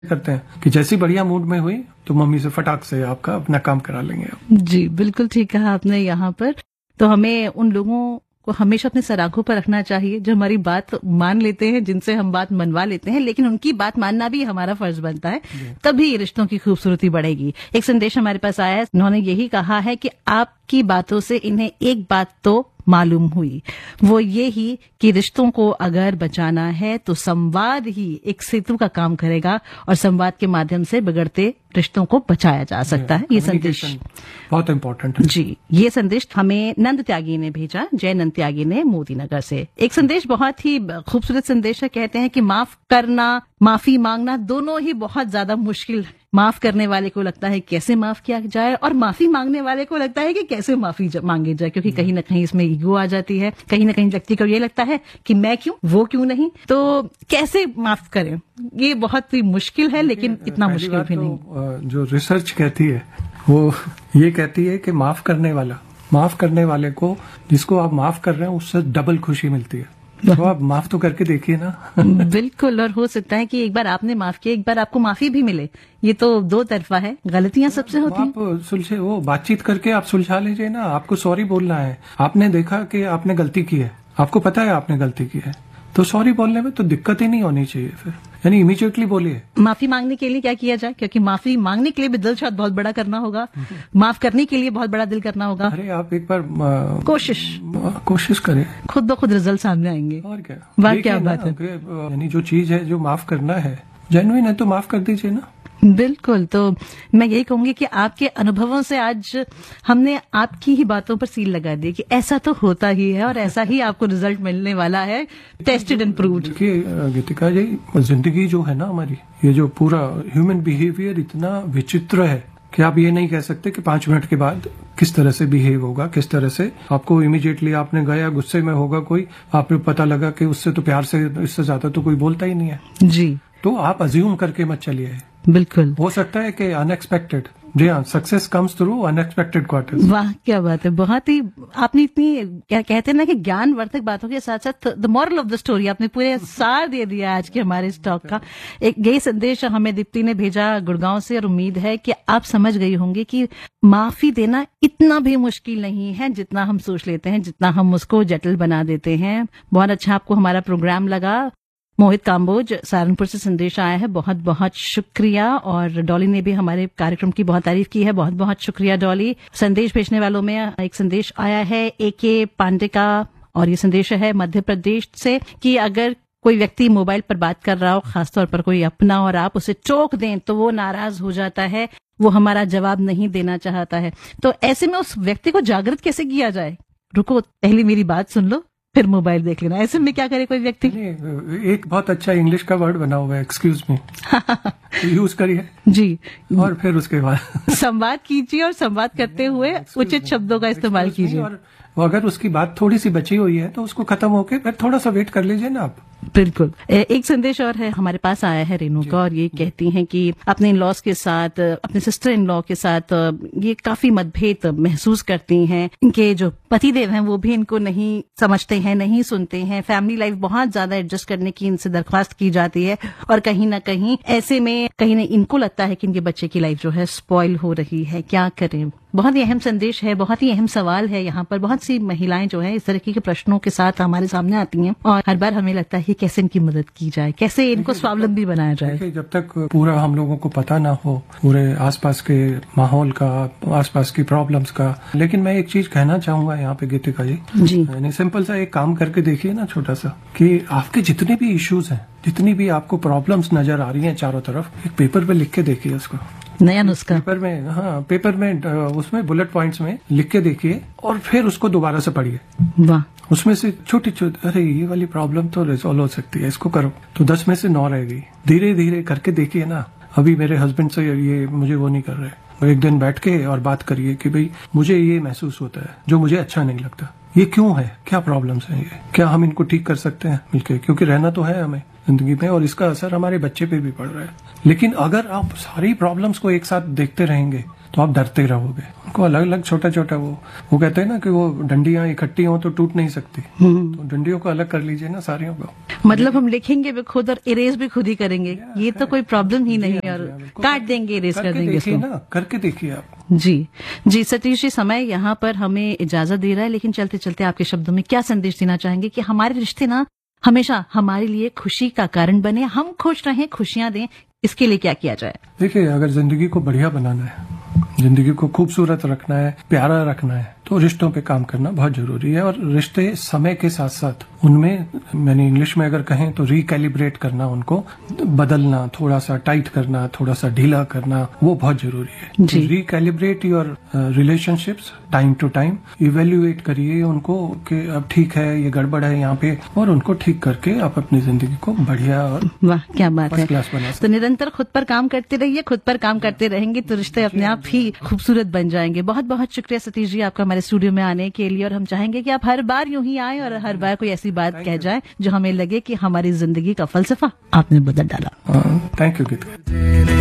करते हैं कि जैसी बढ़िया मूड में हुई तो मम्मी से फटाक से आपका अपना काम करा लेंगे आप। जी बिल्कुल ठीक कहा आपने। यहाँ पर तो हमें उन लोगों को हमेशा अपने सराखों पर रखना चाहिए जो हमारी बात मान लेते हैं, जिनसे हम बात मनवा लेते हैं, लेकिन उनकी बात मानना भी हमारा फर्ज बनता है, तभी रिश्तों की खूबसूरती बढ़ेगी। एक संदेश हमारे पास आया है, उन्होंने यही कहा है कि आपकी बातों से इन्हें एक बात तो मालूम हुई, वो ये ही कि रिश्तों को अगर बचाना है तो संवाद ही एक सेतु का काम करेगा और संवाद के माध्यम से बिगड़ते रिश्तों को बचाया जा सकता है। ये संदेश बहुत इम्पोर्टेंट है जी। ये संदेश हमें नंद त्यागी ने भेजा, जय नंद त्यागी ने मोदी नगर से। एक संदेश बहुत ही खूबसूरत संदेश है। कहते हैं कि माफ करना, माफी मांगना दोनों ही बहुत ज्यादा मुश्किल है। माफ करने वाले को लगता है कैसे माफ किया जाए और माफी मांगने वाले को लगता है कि कैसे माफी मांगी जाए, क्योंकि कहीं ना कहीं इसमें ईगो आ जाती है, कहीं ना कहीं व्यक्ति को ये लगता है कि मैं क्यों, वो क्यों नहीं, तो कैसे माफ करें, ये बहुत ही मुश्किल है, लेकिन इतना मुश्किल भी नहीं। जो रिसर्च कहती है वो ये कहती है कि माफ करने वाले को, जिसको आप माफ कर रहे हैं, उससे डबल खुशी मिलती है। तो आप माफ तो करके देखिए ना। बिल्कुल, और हो सकता है कि एक बार आपने माफ किया, एक बार आपको माफी भी मिले। ये तो दो तरफा है, गलतियां सबसे होती हैं। आप सुलझे, वो बातचीत करके आप सुलझा लीजिए ना। आपको सॉरी बोलना है, आपने देखा कि आपने गलती की है, आपको पता है आपने गलती की है, तो सॉरी बोलने में तो दिक्कत ही नहीं होनी चाहिए। फिर यानी इमीडिएटली बोलिए। माफी मांगने के लिए क्या किया जाए, क्योंकि माफी मांगने के लिए भी दिल शायद बहुत बड़ा करना होगा, माफ करने के लिए बहुत बड़ा दिल करना होगा। अरे आप एक बार कोशिश करें, खुद ब खुद रिजल्ट सामने आएंगे। और क्या बात है। यानी जो चीज है, जो माफ करना है, जेन्युइन है, तो माफ कर दीजिए ना। बिल्कुल। तो मैं यही कहूंगी कि आपके अनुभवों से आज हमने आपकी ही बातों पर सील लगा दी कि ऐसा तो होता ही है और ऐसा ही आपको रिजल्ट मिलने वाला है, टेस्टेड एंड प्रूव्ड। देखिए गीतिका जी, जिंदगी जो है ना हमारी, ये जो पूरा ह्यूमन बिहेवियर इतना विचित्र है कि आप ये नहीं कह सकते कि 5 मिनट के बाद किस तरह से बिहेव होगा, किस तरह से आपको इमीडिएटली आपने गया गुस्से में होगा कोई, आपको पता लगा कि उससे तो प्यार से, इससे ज्यादा तो कोई बोलता ही नहीं है जी। तो आप अज्यूम करके मत चलिए। बिल्कुल, हो सकता है कि अनएक्सपेक्टेड, जी हाँ, success comes through unexpected quarters. वाह क्या बात है, बहुत ही आपने इतनी, क्या कहते हैं ना कि ज्ञानवर्धक बातों के साथ साथ the moral of the story आपने पूरे सार दे दिया आज के हमारे इस टॉक का। एक यही संदेश हमें दीप्ति ने भेजा गुड़गांव से, और उम्मीद है कि आप समझ गई होंगी कि माफी देना इतना भी मुश्किल नहीं है जितना हम सोच लेते हैं, जितना हम उसको जटिल बना देते हैं। बहुत अच्छा आपको हमारा प्रोग्राम लगा। मोहित काम्बोज सहारनपुर से संदेश आया है, बहुत बहुत शुक्रिया। और डॉली ने भी हमारे कार्यक्रम की बहुत तारीफ की है, बहुत बहुत शुक्रिया डॉली। संदेश भेजने वालों में एक संदेश आया है AK पांडे का, और ये संदेश है मध्य प्रदेश से कि अगर कोई व्यक्ति मोबाइल पर बात कर रहा हो, खासतौर पर कोई अपना, और आप उसे टोक दें तो वो नाराज हो जाता है, वो हमारा जवाब नहीं देना चाहता है। तो ऐसे में उस व्यक्ति को जागृत कैसे किया जाए? रुको, पहले मेरी बात सुन लो, फिर मोबाइल देख लेना। ऐसे में क्या करे कोई व्यक्ति? एक बहुत अच्छा इंग्लिश का वर्ड बना हुआ है, एक्सक्यूज मी, यूज करिए जी, और फिर उसके बाद संवाद कीजिए, और संवाद करते हुए उचित शब्दों का इस्तेमाल कीजिए। और अगर उसकी बात थोड़ी सी बची हुई है तो उसको खत्म होके फिर थोड़ा सा वेट कर लीजिए ना आप। बिल्कुल। एक संदेश और है हमारे पास आया है रेणु का, और ये कहती हैं कि अपने इन लॉज के साथ, अपने सिस्टर इन लॉ के साथ ये काफी मतभेद महसूस करती हैं। इनके जो पतिदेव हैं वो भी इनको नहीं समझते हैं, नहीं सुनते हैं। फैमिली लाइफ बहुत ज्यादा एडजस्ट करने की इनसे दरख्वास्त की जाती है, और कहीं ना कहीं ऐसे में कहीं ना इनको लगता है कि इनके बच्चे की लाइफ जो है स्पॉइल हो रही है। क्या करें? बहुत ही अहम संदेश है, बहुत ही अहम सवाल है। यहाँ पर बहुत सी महिलाएं जो है इस तरह के प्रश्नों के साथ हमारे सामने आती हैं, और हर बार हमें लगता है कि कैसे इनकी मदद की जाए, कैसे इनको स्वावलंबी बनाया जाए। जब तक पूरा हम लोगों को पता ना हो पूरे आसपास के माहौल का, आसपास की प्रॉब्लम्स का। लेकिन मैं एक चीज कहना चाहूंगा यहाँ पे गीतिका जी, यानी सिंपल सा एक काम करके देखिए ना, छोटा सा, कि आपके जितने भी इश्यूज हैं, जितनी भी आपको प्रॉब्लम्स नजर आ रही हैं चारों तरफ, एक पेपर पे लिख के देखिए उसको। नया नुस्खा पेपर में, हाँ पेपर में, उसमें बुलेट पॉइंट्स में लिख के देखिए, और फिर उसको दोबारा से पढ़िए। वाह, उसमें से छोटी छोटी, अरे ये वाली प्रॉब्लम तो रिजॉल्व हो सकती है, इसको करो, तो 10 में से 9 रह गई। धीरे धीरे करके देखिए ना। अभी मेरे हस्बैंड से ये मुझे वो नहीं कर रहे, और एक दिन बैठ के और बात करिए कि भाई मुझे ये महसूस होता है जो मुझे अच्छा नहीं लगता, ये क्यों है, क्या प्रॉब्लम्स हैं, ये क्या हम इनको ठीक कर सकते हैं मिलके, क्योंकि रहना तो है हमें जिंदगी में, और इसका असर हमारे बच्चे पे भी पड़ रहा है। लेकिन अगर आप सारी प्रॉब्लम्स को एक साथ देखते रहेंगे तो आप डरते रहोगे। उनको अलग अलग छोटा छोटा वो कहते हैं ना कि वो डंडियां इकट्ठी हो तो टूट नहीं सकती, तो डंडियों को अलग कर लीजिए ना सारियों को। मतलब हम लिखेंगे भी खुद और इरेज भी खुद ही करेंगे, ये तो कोई प्रॉब्लम ही नहीं है, और काट देंगे, इरेज कर देंगे इसको। ना करके देखिए आप। जी सतीश जी, समय यहाँ पर हमें इजाजत दे रहा है, लेकिन चलते चलते आपके शब्दों में क्या संदेश देना चाहेंगे कि हमारे रिश्ते ना हमेशा हमारे लिए खुशी का कारण बने, हम खुश रहें, खुशियां दें, इसके लिए क्या किया जाए? देखिए, अगर जिंदगी को बढ़िया बनाना है, जिंदगी को खूबसूरत रखना है, प्यारा रखना है, तो रिश्तों पे काम करना बहुत जरूरी है। और रिश्ते समय के साथ साथ उनमें, मैंने इंग्लिश में अगर कहें तो रिकैलिब्रेट करना, उनको बदलना, थोड़ा सा टाइट करना, थोड़ा सा ढीला करना, वो बहुत जरूरी है। Recalibrate your relationships time to time, evaluate करिए उनको कि अब ठीक है, ये गड़बड़ है यहाँ पे, और उनको ठीक करके आप अपनी जिंदगी को बढ़िया और वाह क्या बात है। क्लास बना सकते। तो निरंतर खुद पर काम करते रहिए, खुद पर काम करते रहेंगे तो रिश्ते अपने आप ही खूबसूरत बन जाएंगे। बहुत बहुत शुक्रिया सतीश जी आपका हमारे स्टूडियो में आने के लिए, और हम चाहेंगे कि आप हर बार यूं ही आए और हर बार कोई ऐसी बात कह जाए जो हमें लगे कि हमारी जिंदगी का फलसफा आपने बदल डाला। Thank you Gita.